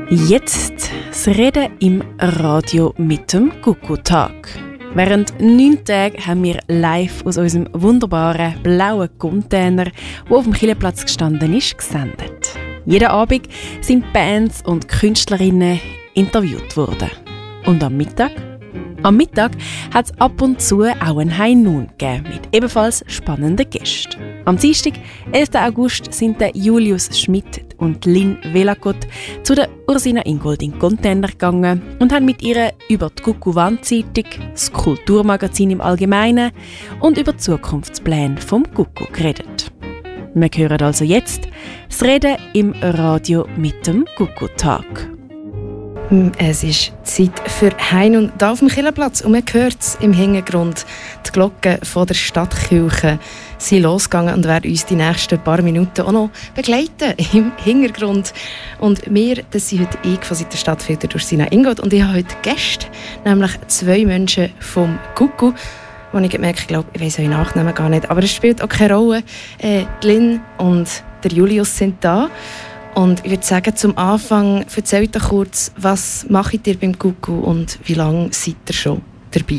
Jetzt das Reden im Radio mit dem Kuckuck-Tag. Während 9 Tagen haben wir live aus unserem wunderbaren blauen Container, der auf dem Kirchenplatz gestanden ist, gesendet. Jeden Abend sind Bands und Künstlerinnen interviewt worden. Und am Mittag? Am Mittag hat es ab und zu auch ein High Noon gegeben, mit ebenfalls spannenden Gästen. Am Dienstag, 11. August, sind der Julius Schmidt und Lynn Velakot zu der Ursina Ingold in den Container gegangen und haben mit ihr über die Kuckuck-Wandzeitung, das Kulturmagazin im Allgemeinen und über die Zukunftspläne vom Kuckuck geredet. Wir hören also jetzt das Reden im Radio mit dem Kuckuck-Tag. Es ist Zeit für Hein und da auf dem Kirchenplatz und man hört es im Hintergrund. Die Glocken von der Stadtkirche sind losgegangen und werden uns die nächsten paar Minuten auch noch begleiten im Hintergrund. Und wir, das sind heute ich von der Stadtfilter durch Ursina Ingold und ich habe heute Gäste, nämlich 2 Menschen vom Kuckuck. Und ich gemerkt, ich glaube, ich weiss eure Nachnamen gar nicht, aber es spielt auch keine Rolle. Lynn und der Julius sind da. Und ich würde sagen, zum Anfang, erzählt doch kurz, was macht ihr beim Kuckuck und wie lange seid ihr schon dabei?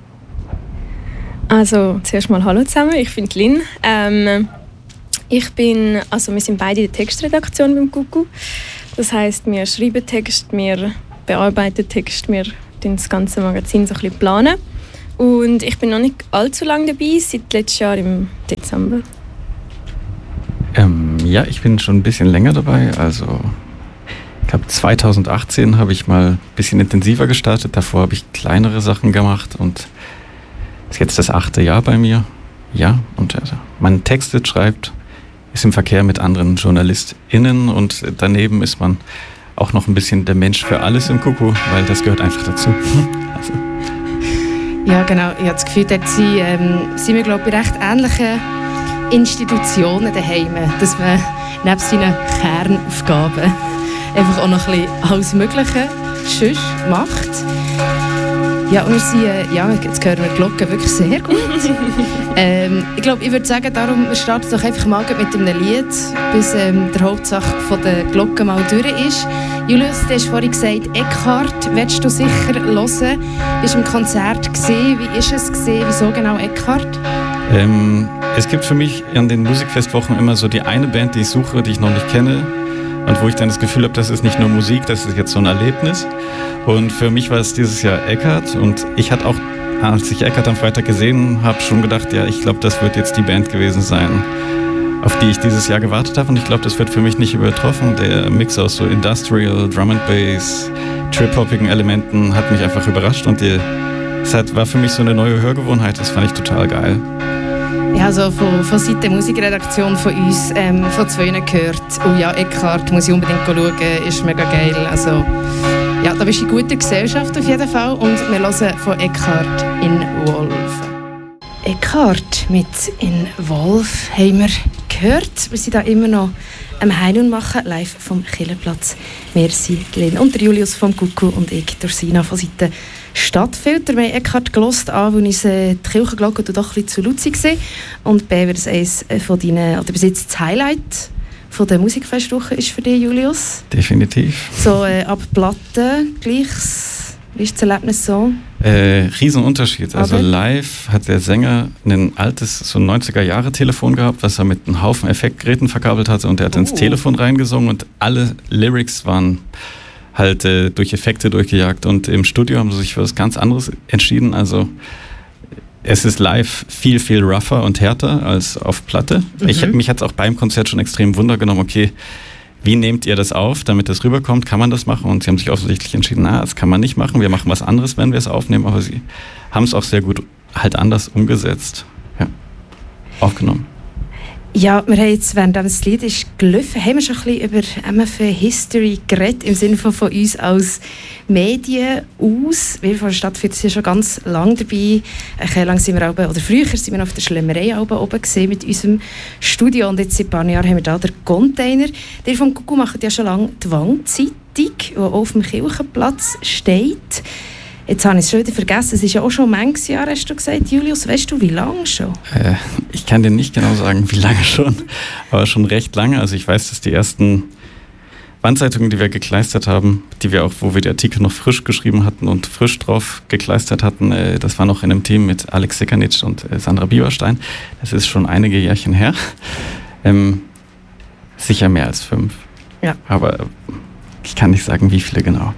Also, zuerst mal hallo zusammen, ich bin Lynn. Wir sind beide in der Textredaktion beim Kuckuck. Das heisst, wir schreiben Text, wir bearbeiten Text, wir planen das ganze Magazin so ein bisschen planen. Und ich bin noch nicht allzu lange dabei, seit letztes Jahr im Dezember. Ja, ich bin schon ein bisschen länger dabei. Also, ich glaube 2018 habe ich mal ein bisschen intensiver gestartet. Davor habe ich kleinere Sachen gemacht und das ist jetzt das 8. Jahr bei mir. Ja, und man textet, schreibt, ist im Verkehr mit anderen JournalistInnen und daneben ist man auch noch ein bisschen der Mensch für alles im Kuckuck, weil das gehört einfach dazu. Also. Ja, genau. Ich habe das Gefühl, dort sind wir, glaube ich, recht ähnliche Institutionen daheim, dass man neben seinen Kernaufgaben einfach auch noch ein bisschen alles Mögliche sonst macht. Ja, und wir sind, jetzt hören wir die Glocken wirklich sehr gut. Ich glaube, ich würde sagen, darum, wir starten doch einfach mal mit einem Lied, bis der Hauptsache von der Glocken mal durch ist. Julius, du hast vorhin gesagt, Eckhart, willst du sicher hören? Bist du im Konzert gesehen? Wie ist es gesehen? Wieso genau Eckhart? Es gibt für mich an den Musikfestwochen immer so die eine Band, die ich suche, die ich noch nicht kenne und wo ich dann das Gefühl habe, das ist nicht nur Musik, das ist jetzt so ein Erlebnis. Und für mich war es dieses Jahr Eckhart und ich hatte auch, als ich Eckhart am Freitag gesehen habe, schon gedacht, ja, ich glaube, das wird jetzt die Band gewesen sein, auf die ich dieses Jahr gewartet habe und ich glaube, das wird für mich nicht übertroffen. Der Mix aus so Industrial, Drum and Bass, Trip-hoppigen Elementen hat mich einfach überrascht und es war für mich so eine neue Hörgewohnheit, das fand ich total geil. Ja, also von Seiten der Musikredaktion von uns, von 2 gehört. Und ja, Eckhart muss ich unbedingt schauen, ist mega geil. Also, ja, da bist du in guter Gesellschaft auf jeden Fall. Und wir hören von Eckhart in Wolf. Eckhart mit In Wolf haben wir gehört. Wir sind da immer noch am Hein machen, live vom Kirchenplatz. Wir sind Lynn und der Julius vom Kuckuck und ich, Ursina von Seiten Stadtfilter. Wir haben Eckhart gehört, wo uns die Kirchenglocke doch ein bisschen zu laut war. Und B, wird es eines von deinen, oder bis jetzt das Highlight von der Musikfestwoche ist für dich, Julius? Definitiv. So ab Platte gleich. Wie ist das Erlebnis so? Riesenunterschied. Also live hat der Sänger ein altes, so 90er-Jahre-Telefon gehabt, was er mit einem Haufen Effektgeräten verkabelt hatte und er hat ins Telefon reingesungen und alle Lyrics waren halt durch Effekte durchgejagt und im Studio haben sie sich für was ganz anderes entschieden. Also es ist live viel, viel rougher und härter als auf Platte. Mich hat es auch beim Konzert schon extrem Wunder genommen, okay, wie nehmt ihr das auf, damit das rüberkommt? Kann man das machen? Und sie haben sich offensichtlich entschieden, das kann man nicht machen. Wir machen was anderes, wenn wir es aufnehmen. Aber sie haben es auch sehr gut halt anders umgesetzt. Ja, aufgenommen. Ja, wir haben jetzt, während das Lied ist gelaufen, haben wir schon ein bisschen über MFA-History geredet, im Sinne von uns als Medien aus. Wir von der Stadtfilter sind schon ganz lange dabei. Lang sind wir früher sind wir auf der Schlemmerei oben gesehen mit unserem Studio und jetzt seit ein paar Jahren haben wir da den Container. Der vom Kuckuck macht ja schon lange die Wandzeitung, die auch auf dem Kirchenplatz steht. Jetzt habe ich es schon wieder vergessen. Es ist ja auch schon manches Jahr, hast du gesagt. Julius, weißt du, wie lange schon? Ich kann dir nicht genau sagen, wie lange schon, aber schon recht lange. Also ich weiß, dass die ersten Wandzeitungen, die wir gekleistert haben, wo wir die Artikel noch frisch geschrieben hatten und frisch drauf gekleistert hatten, das war noch in einem Team mit Alex Sekanitsch und Sandra Bieberstein. Das ist schon einige Jährchen her. Sicher mehr als 5. Ja. Aber ich kann nicht sagen, wie viele genau.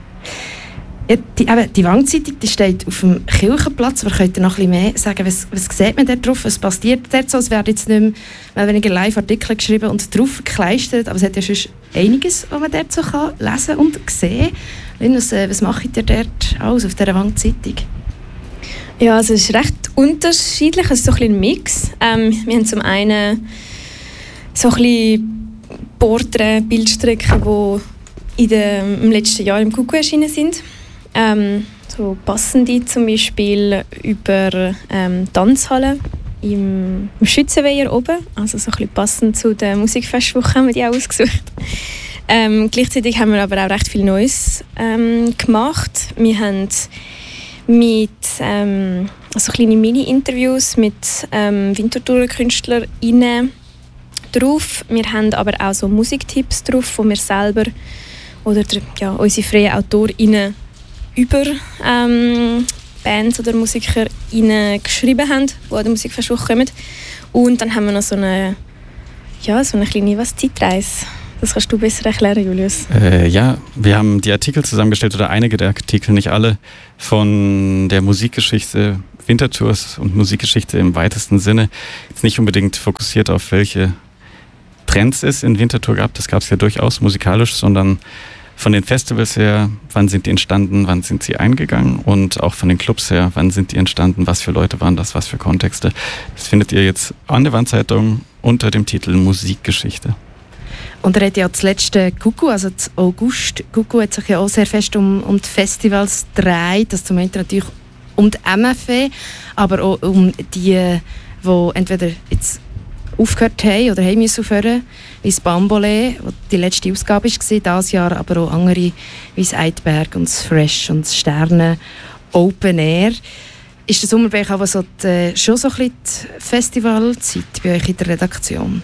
Ja, die Wandzeitung, die steht auf dem Kirchenplatz. Aber könnt ihr noch ein bisschen mehr sagen? Was sieht man da drauf? Was passiert dort so? Es werden jetzt nicht mehr weniger Live-Artikel geschrieben und drauf gekleistert. Aber es hat ja schon einiges, was man dort so lesen und sehen kann. Was macht ihr dort alles auf dieser Wandzeitung? Ja, also es ist recht unterschiedlich. Es ist so ein bisschen ein Mix. Wir haben zum einen so ein bisschen Porträts, Bildstrecken, die im letzten Jahr im Kuckuck erschienen sind. So passende zum Beispiel über Tanzhallen im Schützenweiher oben, also so ein bisschen passend zu der Musikfestwoche haben wir die auch ausgesucht. Gleichzeitig haben wir aber auch recht viel Neues gemacht. Wir haben mit also kleine Mini-Interviews mit Winterthurer KünstlerInnen drauf. Wir haben aber auch so Musiktipps drauf, wo wir selber oder unsere freien AutorInnen über Bands oder MusikerInnen geschrieben haben, die an der Musikfestwoche kommen. Und dann haben wir noch so eine kleine Zeitreise. Das kannst du besser erklären, Julius. Ja, wir haben die Artikel zusammengestellt, oder einige der Artikel, nicht alle, von der Musikgeschichte Winterthurs und Musikgeschichte im weitesten Sinne. Jetzt nicht unbedingt fokussiert auf welche Trends es in Winterthur gab, das gab es ja durchaus musikalisch, sondern von den Festivals her, wann sind die entstanden, wann sind sie eingegangen und auch von den Clubs her, wann sind die entstanden, was für Leute waren das, was für Kontexte. Das findet ihr jetzt an der Wandzeitung unter dem Titel Musikgeschichte. Und er hat ja das letzte Kuckuck, also das August Kuckuck, hat sich ja auch sehr fest um die Festivals gedreht, das zum einen natürlich um die MFE, aber auch um die entweder jetzt aufgehört haben oder haben müssen aufhören, wie das Bambolé, wo die letzte Ausgabe war dieses Jahr, aber auch andere wie das Eidberg und das Fresh und das Sterne Open Air. Ist der Sommer bei euch aber schon so ein bisschen die Festivalzeit bei euch in der Redaktion?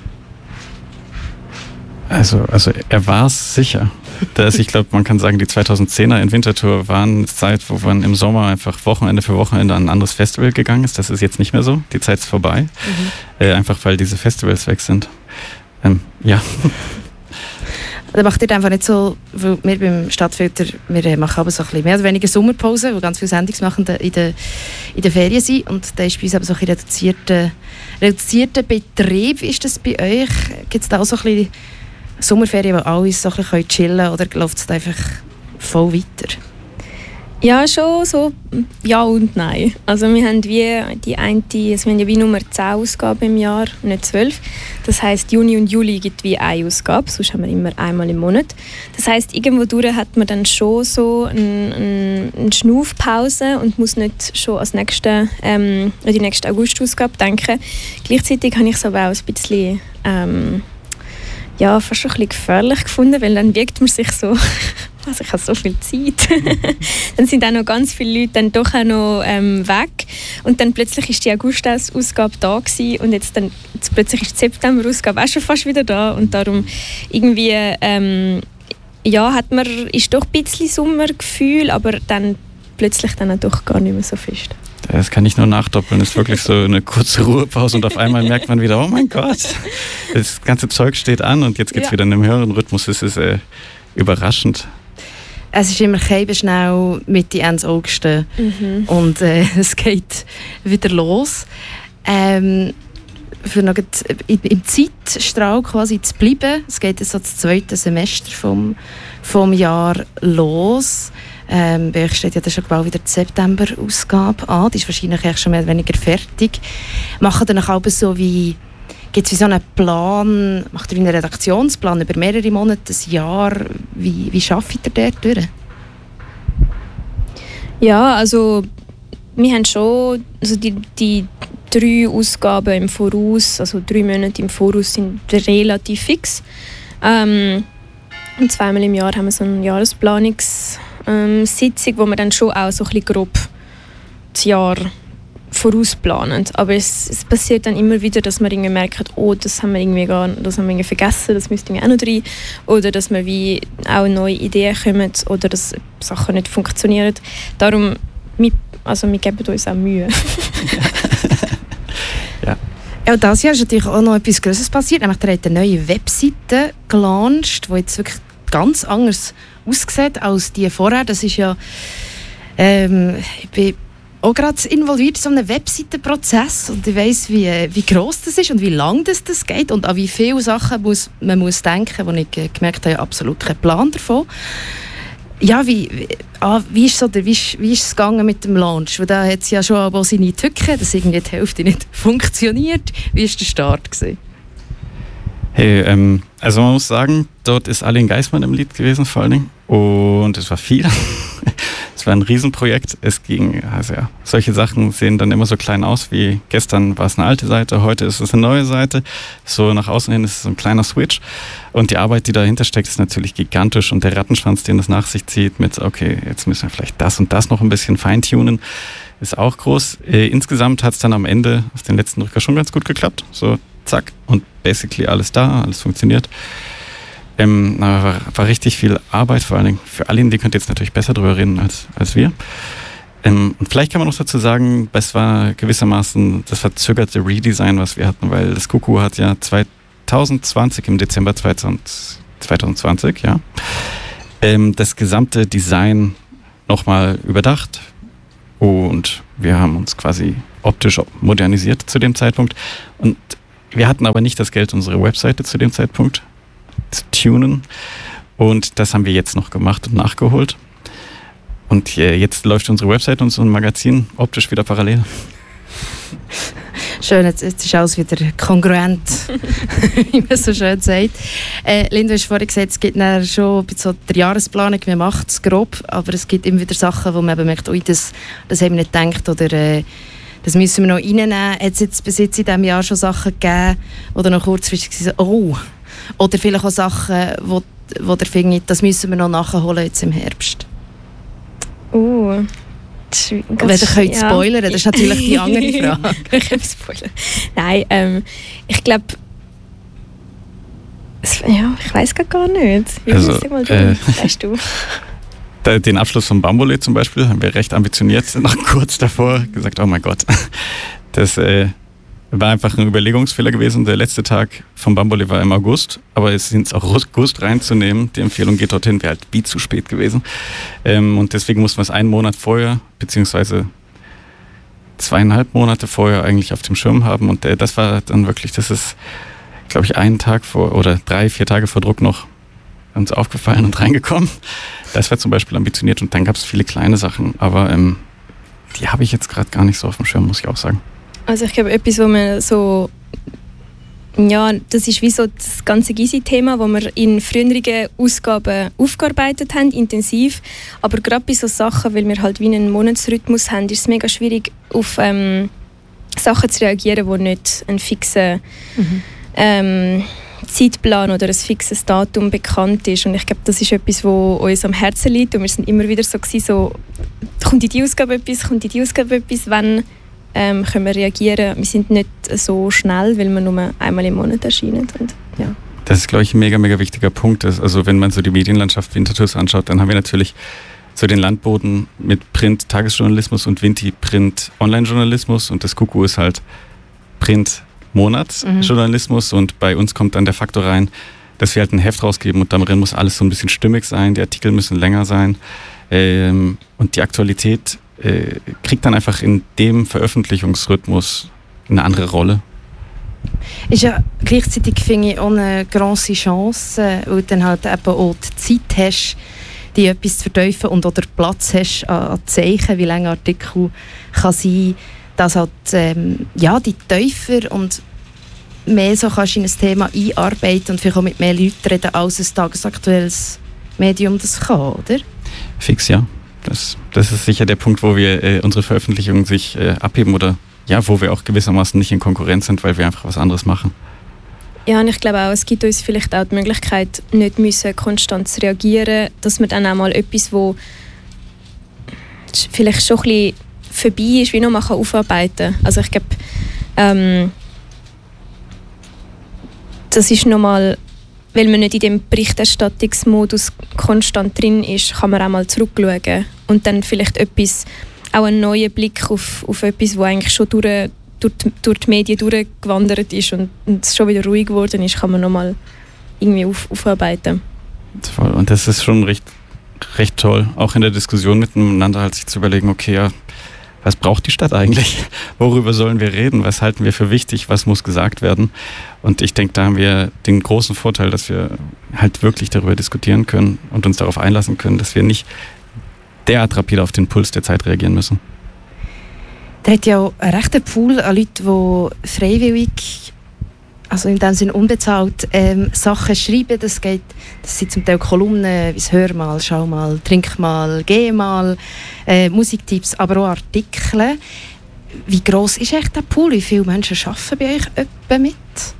Also er war es sicher. Ich glaube, man kann sagen, die 2010er in Winterthur waren eine Zeit, wo man im Sommer einfach Wochenende für Wochenende an ein anderes Festival gegangen ist. Das ist jetzt nicht mehr so. Die Zeit ist vorbei. Einfach weil diese Festivals weg sind. Ja. Da macht ihr einfach nicht so, weil wir beim Stadtfilter, wir machen aber so ein bisschen mehr oder weniger Sommerpause, wo ganz viele Sendungen machen in der Ferien sind. Und da ist bei uns aber so ein reduzierter Betrieb. Wie ist das bei euch? Gibt es da auch so ein bisschen Sommerferien, wo alle so ein bisschen chillen können, oder läuft es einfach voll weiter? Ja, schon so ja und nein. Also wir haben wir haben ja wie Nummer 10 Ausgaben im Jahr, nicht 12. Das heisst, Juni und Juli gibt wie eine Ausgabe, sonst haben wir immer einmal im Monat. Das heisst, irgendwo durch hat man dann schon so eine Schnaufpause und muss nicht schon an die nächste August-Ausgabe denken. Gleichzeitig habe ich es aber auch ein bisschen fast schon ein bisschen gefährlich gefunden, weil dann wirkt man sich so, also ich habe so viel Zeit. Dann sind auch noch ganz viele Leute dann doch auch noch weg und dann plötzlich ist die August-Ausgabe da gewesen und jetzt plötzlich ist die September-Ausgabe auch schon fast wieder da und darum irgendwie ist doch ein bisschen Sommergefühl, aber dann plötzlich dann doch gar nicht mehr so fest. Das kann ich nur nachdoppeln. Es ist wirklich so eine kurze Ruhepause und auf einmal merkt man wieder, oh mein Gott, das ganze Zeug steht an und jetzt geht es wieder in einem höheren Rhythmus. Es ist überraschend. Es ist immer schnell Mitte, Ende August und es geht wieder los. Für noch im Zeitstrahl quasi zu bleiben, es geht jetzt so das zweite Semester vom Jahr los. Bei euch steht ja schon bald wieder die September-Ausgabe an. Die ist wahrscheinlich schon mehr oder weniger fertig. Macht ihr noch so gibt es wie so einen Plan, macht ihr einen Redaktionsplan über mehrere Monate, ein Jahr? Wie arbeitet ihr dort durch? Ja, also wir haben schon also die 3 Ausgaben im Voraus, also 3 Monate im Voraus sind relativ fix. Und zweimal im Jahr haben wir so eine Jahresplanungssitzung, wo wir dann schon auch so ein bisschen grob das Jahr vorausplanend. Aber es passiert dann immer wieder, dass man irgendwie merkt, oh, das haben wir irgendwie vergessen, das müsste irgendwie auch noch rein. Oder dass wir wie auch neue Ideen kommen oder dass Sachen nicht funktionieren. Darum, wir geben uns auch Mühe. Ja. Ja, dieses Jahr ist natürlich auch noch etwas Grosses passiert. Nämlich, ihr habt eine neue Webseite gelauncht, die jetzt wirklich ganz anders aussieht als die vorher. Das ist ja... ich bin auch gerade involviert in so einem Webseitenprozess und ich weiss, wie gross das ist und wie lang das geht und an wie viele Sachen man muss denken, wo ich gemerkt habe, absolut keinen Plan davon. Ja, wie ist es gegangen mit dem Launch? Weil da hat es ja schon aber seine Tücken, dass irgendwie die Hälfte nicht funktioniert. Wie war der Start gewesen? Hey, also man muss sagen, dort ist Aline Geismann im Lied gewesen vor allen Dingen und es war viel. Es war ein Riesenprojekt. Es ging, also ja, solche Sachen sehen dann immer so klein aus, wie gestern war es eine alte Seite, heute ist es eine neue Seite. So nach außen hin ist es so ein kleiner Switch. Und die Arbeit, die dahinter steckt, ist natürlich gigantisch. Und der Rattenschwanz, den das nach sich zieht mit, okay, jetzt müssen wir vielleicht das und das noch ein bisschen feintunen, ist auch groß. Insgesamt hat es dann am Ende auf den letzten Drücker schon ganz gut geklappt. So zack und basically alles da, alles funktioniert. War richtig viel Arbeit, vor allen Dingen für Aline, die könnte jetzt natürlich besser drüber reden als wir. Und vielleicht kann man noch dazu sagen, es war gewissermaßen das verzögerte Redesign, was wir hatten, weil das Kuckuck hat ja 2020, im Dezember 2020, ja, das gesamte Design nochmal überdacht und wir haben uns quasi optisch modernisiert zu dem Zeitpunkt und wir hatten aber nicht das Geld, unsere Webseite zu dem Zeitpunkt zu tunen und das haben wir jetzt noch gemacht und nachgeholt und jetzt läuft unsere Website und so ein Magazin optisch wieder parallel. Schön, jetzt ist alles wieder kongruent, wie man so schön sagt. Linda, du hast vorhin gesagt, es gibt schon so der Jahresplanung, man macht es grob, aber es gibt immer wieder Sachen, wo man eben merkt, ui, das haben wir nicht gedacht oder das müssen wir noch reinnehmen. Hat es jetzt bis jetzt in diesem Jahr schon Sachen gegeben, oder noch kurzfristig gesagt, oh, oder vielleicht auch Sachen, wo der findet, das müssen wir noch nachholen jetzt im Herbst? Wenn ihr könnt spoilern, das ist natürlich die andere Frage. Ich kann spoilern. Nein, ich glaube, ich weiß gar nicht. Weißt du? Den Abschluss von Bambole zum Beispiel haben wir recht ambitioniert noch kurz davor gesagt, oh mein Gott, das war einfach ein Überlegungsfehler gewesen. Der letzte Tag von Bambole war im August, aber es ins August reinzunehmen, die Empfehlung geht dorthin, wäre halt wie zu spät gewesen. Und deswegen mussten wir es einen Monat vorher, beziehungsweise 2,5 Monate vorher eigentlich auf dem Schirm haben. Und das war dann wirklich, das ist, glaube ich, einen Tag vor oder 3-4 Tage vor Druck noch uns aufgefallen und reingekommen. Das war zum Beispiel ambitioniert und dann gab es viele kleine Sachen, aber die habe ich jetzt gerade gar nicht so auf dem Schirm, muss ich auch sagen. Also ich glaube, etwas, wo man so, ja, das ist wie so das ganze Gysi-Thema, das wir in früheren Ausgaben aufgearbeitet haben, intensiv. Aber gerade bei so Sachen, weil wir halt wie einen Monatsrhythmus haben, ist es mega schwierig, auf Sachen zu reagieren, die nicht einen fixen Zeitplan oder ein fixes Datum bekannt ist. Und ich glaube, das ist etwas, was uns am Herzen liegt. Und wir sind immer wieder so gewesen, kommt in die Ausgabe etwas, wann können wir reagieren. Wir sind nicht so schnell, weil wir nur einmal im Monat erscheinen. Und, ja. Das ist, glaube ich, ein mega, mega wichtiger Punkt. Also wenn man so die Medienlandschaft Winterthurs anschaut, dann haben wir natürlich so den Landboden mit Print-Tagesjournalismus und Vinti-Print-Online-Journalismus und das Kuckuck ist halt Print-Monatsjournalismus und bei uns kommt dann der Faktor rein, dass wir halt ein Heft rausgeben und darin muss alles so ein bisschen stimmig sein, die Artikel müssen länger sein und die Aktualität kriegt dann einfach in dem Veröffentlichungsrhythmus eine andere Rolle. Ist ja gleichzeitig, finde ich, auch eine grosse Chance, weil du dann halt eben auch die Zeit hast, die etwas zu vertiefen und oder Platz hast an Zeichen, wie lange ein Artikel kann sein, dass halt die tiefer und mehr so kannst in ein Thema einarbeiten und vielleicht auch mit mehr Leuten reden, als ein tagesaktuelles Medium das kann, oder? Fix, ja. Das ist sicher der Punkt, wo wir unsere Veröffentlichungen sich abheben oder ja, wo wir auch gewissermaßen nicht in Konkurrenz sind, weil wir einfach was anderes machen. Ja, und ich glaube auch, es gibt uns vielleicht auch die Möglichkeit, nicht müssen konstant zu reagieren, dass wir dann auch mal etwas, wo vielleicht schon ein bisschen vorbei ist, wie noch mal aufarbeiten kann. Also ich glaube, das ist nochmal, weil man nicht in dem Berichterstattungsmodus konstant drin ist, kann man auch mal zurückschauen und dann vielleicht auch einen neuen Blick auf etwas, was eigentlich schon durch die Medien durchgewandert ist und es schon wieder ruhig geworden ist, kann man nochmal irgendwie aufarbeiten. Und das ist schon recht toll, auch in der Diskussion miteinander halt sich zu überlegen, okay, ja, was braucht die Stadt eigentlich? Worüber sollen wir reden? Was halten wir für wichtig? Was muss gesagt werden? Und ich denke, da haben wir den großen Vorteil, dass wir halt wirklich darüber diskutieren können und uns darauf einlassen können, dass wir nicht derart rapide auf den Puls der Zeit reagieren müssen. Der hat ja auch einen rechten Pool an Leuten, die freiwillig, also in dem Sinne unbezahlt, Sachen schreiben. Das sind zum Teil Kolumnen, wie «Hör mal», «Schau mal», «Trink mal», «Geh mal», Musiktipps, aber auch Artikel. Wie gross ist echt der Pool? Wie viele Menschen arbeiten bei euch etwa mit?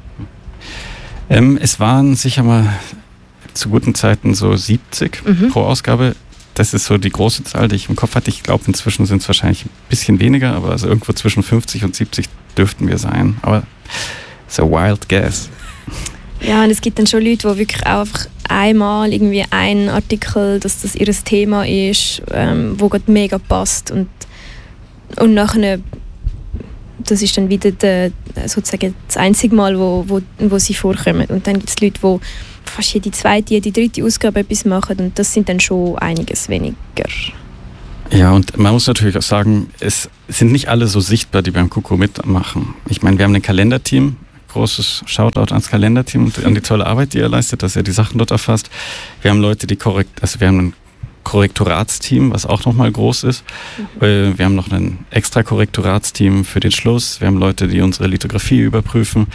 Es waren sicher mal zu guten Zeiten so 70 pro Ausgabe. Das ist so die große Zahl, die ich im Kopf hatte. Ich glaube, inzwischen sind es wahrscheinlich ein bisschen weniger, aber also irgendwo zwischen 50 und 70 dürften wir sein. Aber it's a wild guess. Ja, und es gibt dann schon Leute, die wirklich auch einfach einmal irgendwie einen Artikel, dass das ihr Thema ist, wo gerade mega passt und nachher, das ist dann wieder sozusagen das einzige Mal, wo sie vorkommen. Und dann gibt es Leute, die fast jede zweite, jede dritte Ausgabe etwas machen und das sind dann schon einiges weniger. Ja, und man muss natürlich auch sagen, es sind nicht alle so sichtbar, die beim Kuckuck mitmachen. Ich meine, wir haben ein Kalenderteam, großes Shoutout ans Kalenderteam und an die tolle Arbeit, die ihr leistet, dass ihr die Sachen dort erfasst. Wir haben Leute, wir haben ein Korrektoratsteam, was auch nochmal groß ist. Wir haben noch ein extra Korrektoratsteam für den Schluss. Wir haben Leute, die unsere Lithografie überprüfen.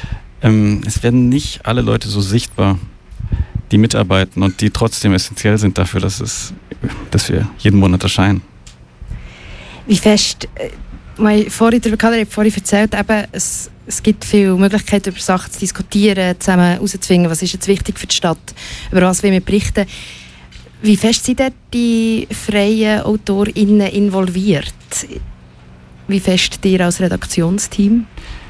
Es werden nicht alle Leute so sichtbar, die mitarbeiten und die trotzdem essentiell sind dafür, dass wir jeden Monat erscheinen. Wie fest, vorhin erzählt, eben, es gibt viele Möglichkeiten, über Sachen zu diskutieren, zusammen herauszufinden, was ist jetzt wichtig für die Stadt, über was wir berichten. Wie fest sind dort die freien AutorInnen involviert? Wie fest ihr als Redaktionsteam?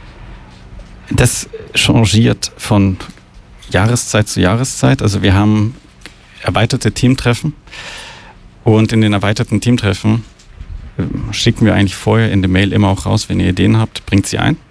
Das changiert von Jahreszeit zu Jahreszeit. Also wir haben erweiterte Teamtreffen und in den erweiterten Teamtreffen schicken wir eigentlich vorher in der Mail immer auch raus, wenn ihr Ideen habt, bringt sie ein.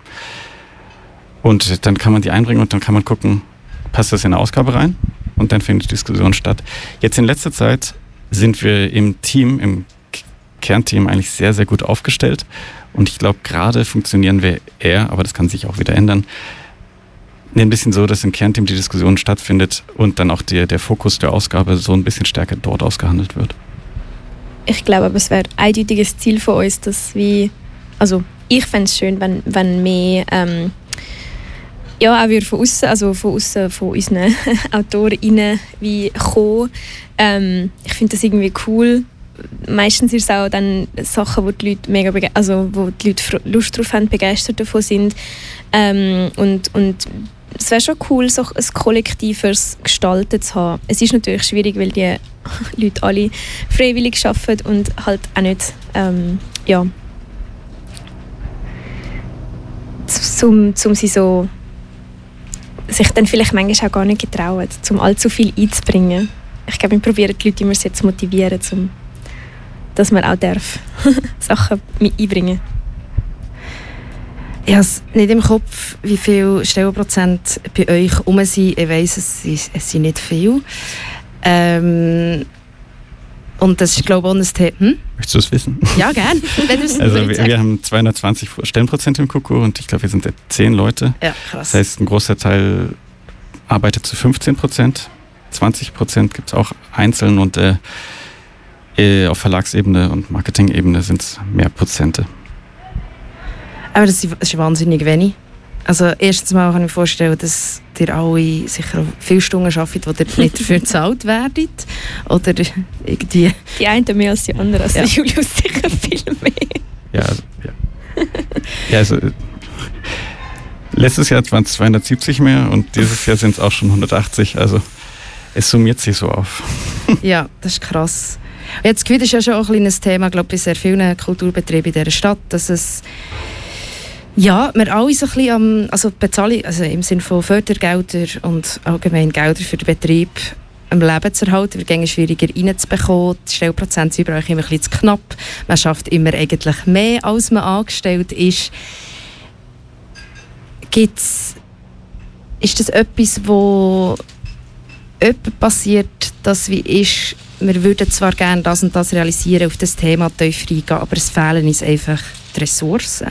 Und dann kann man die einbringen und dann kann man gucken, passt das in eine Ausgabe rein? Und dann findet die Diskussion statt. Jetzt in letzter Zeit sind wir im Kernteam eigentlich sehr, sehr gut aufgestellt. Und ich glaube, gerade funktionieren wir eher, aber das kann sich auch wieder ändern, ein bisschen so, dass im Kernteam die Diskussion stattfindet und dann auch der Fokus der Ausgabe so ein bisschen stärker dort ausgehandelt wird. Ich glaube, aber es wäre ein eindeutiges Ziel von uns, dass ich fände es schön, wenn mehr auch wir von außen von unseren AutorInnen wie kommen. Ich finde das irgendwie cool. Meistens ist es auch dann Sachen, wo die Leute wo die Leute Lust drauf haben, begeistert davon sind. Und es wäre schon cool, so ein kollektives Gestalten zu haben. Es ist natürlich schwierig, weil die Leute alle freiwillig arbeiten und halt auch nicht zum sie so sich dann vielleicht manchmal auch gar nicht getrauen, um allzu viel einzubringen. Ich glaube, wir probieren die Leute immer sehr zu motivieren, dass man auch darf Sachen mit einbringen. Ich habe es nicht im Kopf, wie viele Stellenprozent bei euch rum sind. Ich weiss, es sind nicht viel. Und das ist, glaube ich, auch ein Thema. Möchtest du es wissen? Ja, gerne. Also wir haben 220 Stellenprozent im Kuckuck und ich glaube, wir sind jetzt 10 Leute. Ja, krass. Das heißt, ein großer Teil arbeitet zu 15%. 20% gibt es auch einzeln und auf Verlagsebene und Marketingebene sind es mehr Prozente. Aber das ist wahnsinnig wenig. Also erstens mal kann ich mir vorstellen, dass ihr alle sicher viele Stunden arbeitet, wo ihr nicht dafür bezahlt werdet. Oder irgendwie... Die einen mehr als die anderen, also Julius sicher viel mehr. Also letztes Jahr waren es 270 mehr und dieses Jahr sind es auch schon 180. Also es summiert sich so auf. Ja, das ist krass. Jetzt das ist ja schon auch ein kleines Thema, glaube ich, bei sehr vielen Kulturbetrieben in dieser Stadt, dass es ja, wir alle so ein bisschen also Bezahlung, also im Sinne von Fördergelder und allgemein Gelder für den Betrieb am Leben zu erhalten, wird es schwieriger reinzubekommen. Die Stellprozente sind überall immer ein bisschen zu knapp. Man schafft immer eigentlich mehr, als man angestellt ist. Ist das etwas, wo passiert, dass wie ist, wir würden zwar gerne das und das realisieren, auf das Thema tief reingehen, aber es fehlen uns einfach die Ressourcen?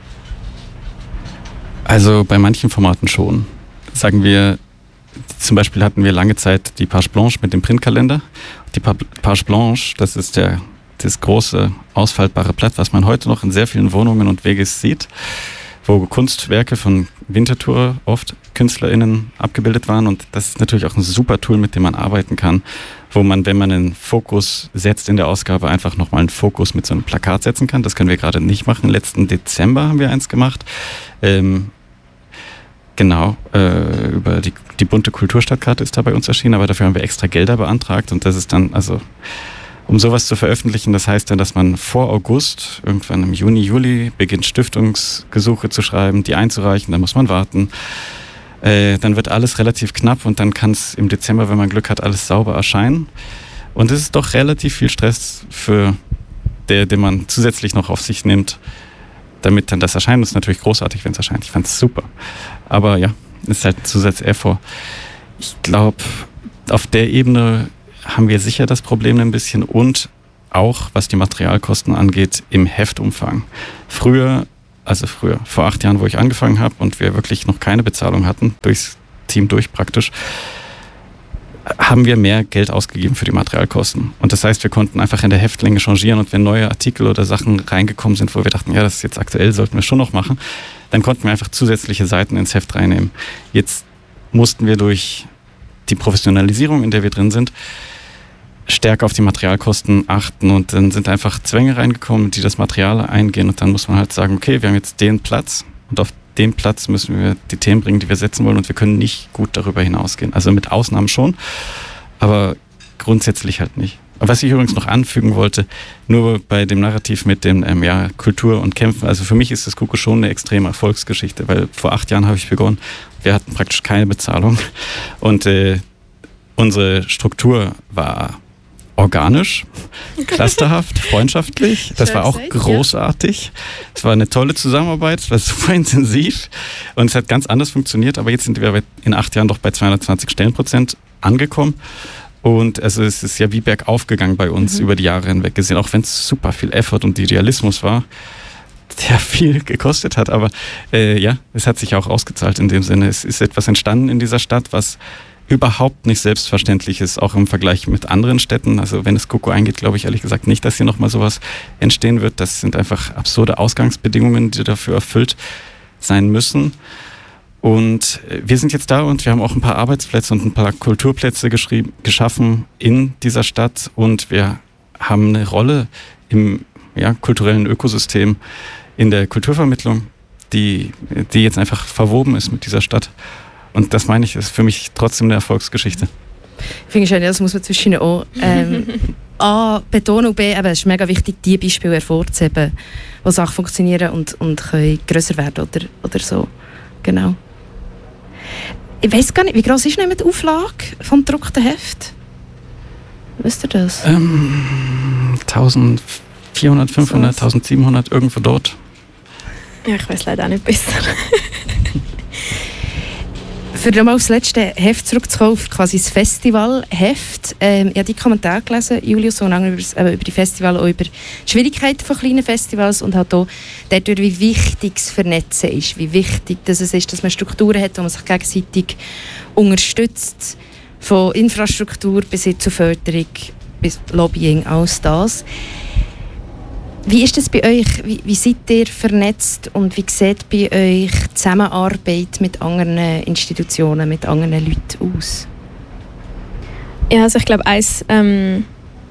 Also bei manchen Formaten schon. Sagen wir, zum Beispiel hatten wir lange Zeit die Page Blanche mit dem Printkalender. Die Page Blanche, das ist das große ausfaltbare Blatt, was man heute noch in sehr vielen Wohnungen und WGs sieht, wo Kunstwerke von Winterthur oft KünstlerInnen abgebildet waren. Und das ist natürlich auch ein super Tool, mit dem man arbeiten kann, wo man, wenn man einen Fokus setzt in der Ausgabe, einfach nochmal einen Fokus mit so einem Plakat setzen kann. Das können wir gerade nicht machen. Letzten Dezember haben wir eins gemacht. Über die bunte Kulturstadtkarte ist da bei uns erschienen, aber dafür haben wir extra Gelder beantragt. Und das ist dann, also um sowas zu veröffentlichen, das heißt dann, dass man vor August, irgendwann im Juni, Juli, beginnt Stiftungsgesuche zu schreiben, die einzureichen, dann muss man warten. Dann wird alles relativ knapp und dann kann es im Dezember, wenn man Glück hat, alles sauber erscheinen. Und es ist doch relativ viel Stress für den man zusätzlich noch auf sich nimmt, damit dann das erscheint. Das ist natürlich großartig, wenn es erscheint. Ich fand es super. Aber ja, ist halt Zusatz-Effort. Ich glaube, auf der Ebene haben wir sicher das Problem ein bisschen und auch, was die Materialkosten angeht, im Heftumfang. Früher, vor 8 Jahren, wo ich angefangen habe und wir wirklich noch keine Bezahlung hatten, durchs Team durch praktisch, haben wir mehr Geld ausgegeben für die Materialkosten. Und das heißt, wir konnten einfach in der Heftlänge changieren und wenn neue Artikel oder Sachen reingekommen sind, wo wir dachten, ja, das ist jetzt aktuell, sollten wir schon noch machen, dann konnten wir einfach zusätzliche Seiten ins Heft reinnehmen. Jetzt mussten wir durch die Professionalisierung, in der wir drin sind, stärker auf die Materialkosten achten und dann sind einfach Zwänge reingekommen, die das Material eingehen und dann muss man halt sagen, okay, wir haben jetzt den Platz und auf dem Platz müssen wir die Themen bringen, die wir setzen wollen und wir können nicht gut darüber hinausgehen. Also mit Ausnahmen schon, aber grundsätzlich halt nicht. Was ich übrigens noch anfügen wollte, nur bei dem Narrativ mit dem Kultur und Kämpfen, also für mich ist das Kuckuck schon eine extreme Erfolgsgeschichte, weil vor 8 Jahren habe ich begonnen, wir hatten praktisch keine Bezahlung und unsere Struktur war organisch, clusterhaft, freundschaftlich. Das war auch großartig. Es war eine tolle Zusammenarbeit, es war super intensiv und es hat ganz anders funktioniert, aber jetzt sind wir in 8 Jahren doch bei 220 Stellenprozent angekommen. Und also es ist ja wie bergauf gegangen bei uns über die Jahre hinweg gesehen, auch wenn es super viel Effort und Idealismus war, der viel gekostet hat. Aber es hat sich auch ausgezahlt in dem Sinne. Es ist etwas entstanden in dieser Stadt, was überhaupt nicht selbstverständlich ist, auch im Vergleich mit anderen Städten. Also wenn es Kuckuck eingeht, glaube ich ehrlich gesagt nicht, dass hier nochmal sowas entstehen wird. Das sind einfach absurde Ausgangsbedingungen, die dafür erfüllt sein müssen. Und wir sind jetzt da und wir haben auch ein paar Arbeitsplätze und ein paar Kulturplätze geschaffen in dieser Stadt und wir haben eine Rolle im kulturellen Ökosystem in der Kulturvermittlung, die jetzt einfach verwoben ist mit dieser Stadt. Und das meine ich, ist für mich trotzdem eine Erfolgsgeschichte. Finde ich schön, das muss man zwischen auch A betonen und B, eben, es ist mega wichtig, die Beispiele hervorzuheben, wo Sachen funktionieren und können grösser werden oder so. Genau. Ich weiss gar nicht, wie gross ist denn die Auflage vom gedruckten Heft? Wisst ihr das? 1400, 500, 1700, irgendwo dort. Ja, ich weiss leider auch nicht besser. Für nochmal aufs letzte Heft zurückzukommen, quasi das Festivalheft. Ich habe die Kommentare gelesen, Julius, über die Festival, auch über die Schwierigkeiten von kleinen Festivals und halt auch dadurch, wie wichtig das Vernetzen ist, wie wichtig dass es ist, dass man Strukturen hat, wo man sich gegenseitig unterstützt, von Infrastruktur bis hin zur Förderung, bis Lobbying, alles das. Wie ist das bei euch? Wie seid ihr vernetzt und wie sieht bei euch die Zusammenarbeit mit anderen Institutionen, mit anderen Leuten aus? Ja, also ich glaube, ein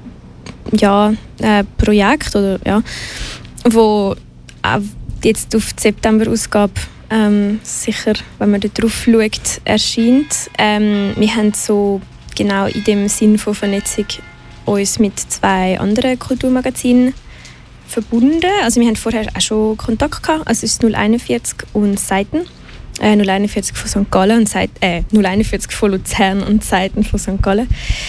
Projekt, wo jetzt auf die September-Ausgabe sicher, wenn man da drauf schaut, erscheint. Wir haben so genau in dem Sinn von Vernetzung uns mit 2 anderen Kulturmagazinen verbunden. Also wir haben vorher auch schon Kontakt gehabt. Also es ist 041 und Seiten. 041 von St. Gallen und 041 von Luzern und Seiten von St. Gallen.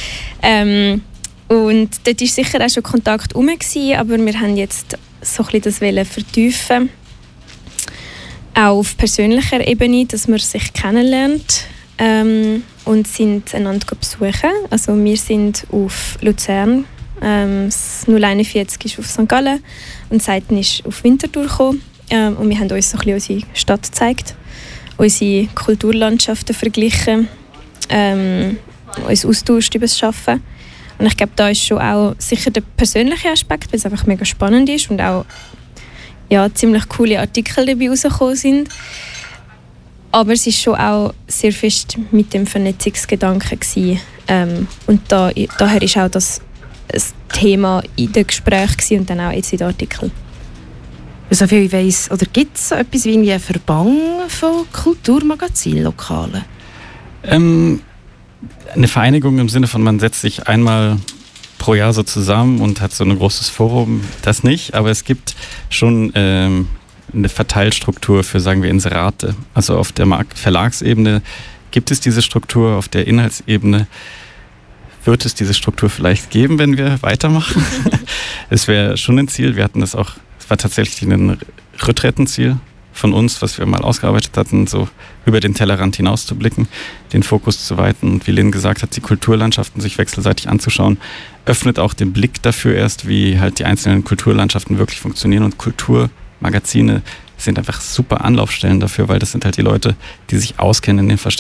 Und dort war sicher auch schon Kontakt herum, aber wir haben jetzt so ein bisschen das vertiefen. Auch auf persönlicher Ebene, dass man sich kennenlernt und sind einander besuchen. Also wir sind auf Luzern, das 041 ist auf St. Gallen und Seiten ist auf Winterthur gekommen. Und wir haben uns so ein bisschen unsere Stadt gezeigt, unsere Kulturlandschaften verglichen, uns austauscht über das Arbeiten. Und ich glaube, da ist schon auch sicher der persönliche Aspekt, weil es einfach mega spannend ist und auch ziemlich coole Artikel dabei rausgekommen sind. Aber es war schon auch sehr fest mit dem Vernetzungsgedanken gewesen. Und daher ist auch das ein Thema in den Gesprächen und dann auch jetzt in den Artikeln. So viel ich weiss, oder gibt es so etwas wie einen Verband von Kulturmagazinlokalen? Eine Vereinigung im Sinne von, man setzt sich einmal pro Jahr so zusammen und hat so ein großes Forum, das nicht, aber es gibt schon eine Verteilstruktur für, sagen wir, Inserate. Also auf der Verlagsebene gibt es diese Struktur, auf der Inhaltsebene wird es diese Struktur vielleicht geben, wenn wir weitermachen. Es wäre schon ein Ziel, wir hatten das auch, es war tatsächlich ein Retrettenziel von uns, was wir mal ausgearbeitet hatten, so über den Tellerrand hinaus zu blicken, den Fokus zu weiten und wie Lynn gesagt hat, die Kulturlandschaften sich wechselseitig anzuschauen, öffnet auch den Blick dafür erst, wie halt die einzelnen Kulturlandschaften wirklich funktionieren, und Kulturmagazine sind einfach super Anlaufstellen dafür, weil das sind halt die Leute, die sich auskennen in den